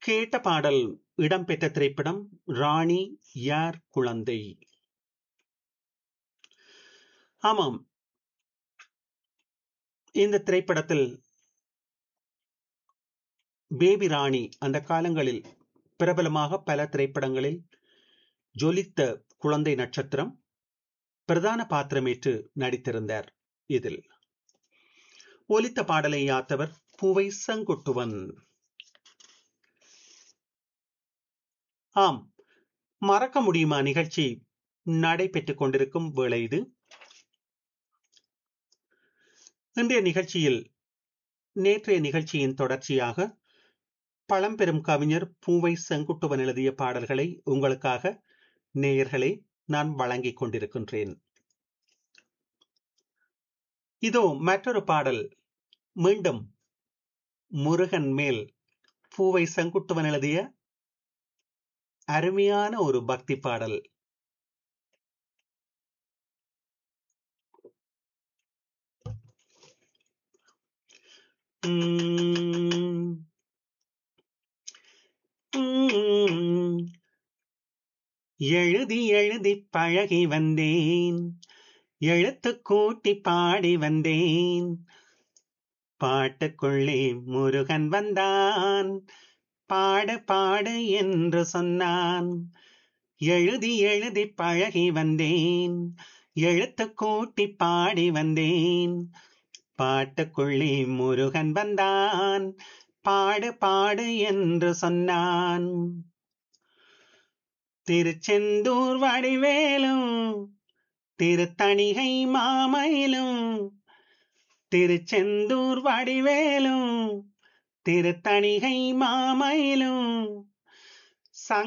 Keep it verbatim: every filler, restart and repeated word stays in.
கேட்ட பாடல் இடம்பெற்ற திரைப்படம் ராணி யார் குழந்தை. ஆமாம், இந்த திரைப்படத்தில் பேபி ராணி அந்த காலங்களில் பிரபலமாக பல திரைப்படங்களில் ஜொலித்த குழந்தை நட்சத்திரம் பிரதான பாத்திரமேற்று நடித்திருந்தார். இதில் ஒலித்த பாடலை யாத்தவர் பூவை செங்குட்டுவன். ஆம், மறக்க முடியுமா நிகழ்ச்சி நடைபெற்றுக் கொண்டிருக்கும் வேளை இது. இன்றைய நிகழ்ச்சியில் நேற்றைய நிகழ்ச்சியின் தொடர்ச்சியாக பழம்பெரும் கவிஞர் பூவை செங்குட்டுவன் எழுதிய பாடல்களை உங்களுக்காக நேயர்களே நான் வழங்கிக் கொண்டிருக்கின்றேன். இதோ மற்றொரு பாடல், மீண்டும் முருகன் மேல் பூவை செங்குட்டுவன் எழுதிய அருமையான ஒரு பக்தி பாடல். உம் உம் எழுதி எழுதி பழகி வந்தேன், எழுத்து கூட்டி பாடி வந்தேன், பாட்டுக்குள்ளே முருகன் வந்தான், பாடு பாடு என்று சொன்னான். எழுதி எழுதி பழகி வந்தேன், எழுத்து கூட்டி பாடி வந்தேன், பாட்டுக்குள்ளே முருகன் வந்தான், பாடு பாடு என்று சொன்னான். திருச்செந்தூர் வடிவேலும் திருத்தணிகை மாமயிலும், திருச்செந்தூர் வடிவேலும் திருத்தணிகை மாமயிலும்